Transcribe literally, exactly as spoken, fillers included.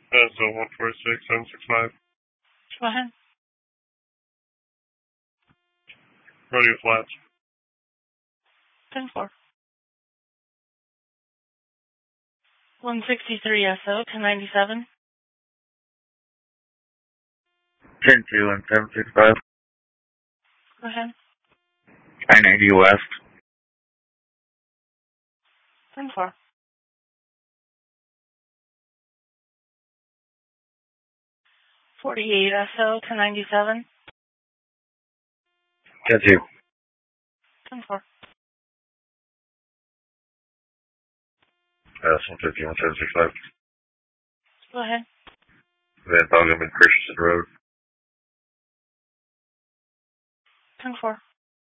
Uh, so one four six seven six five. Go ahead. Rodeo Flats. ten four. one sixty-three S O, ten ninety-seven. ten two and seven six five. Go ahead. I ninety West. ten four. forty-eight S O, ten ninety-seven. ten two. ten four. Uh, one fifty one seven six five. Go ahead. Van Thogum and Christensen Road. ten four.